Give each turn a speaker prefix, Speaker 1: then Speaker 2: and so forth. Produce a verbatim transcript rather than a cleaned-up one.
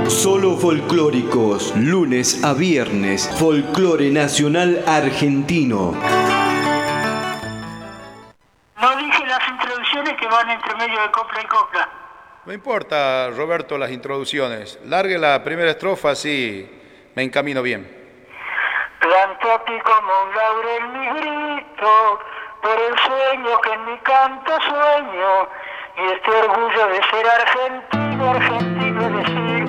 Speaker 1: Solo folclóricos, lunes a viernes, folclore nacional argentino.
Speaker 2: No dije las introducciones que van entre medio de copla y copla.
Speaker 3: No importa, Roberto, las introducciones. Largue la primera estrofa, así me encamino bien.
Speaker 2: Plántate como un laurel mi grito, por el sueño que en mi canto sueño, y este orgullo de ser argentino, argentino de ser.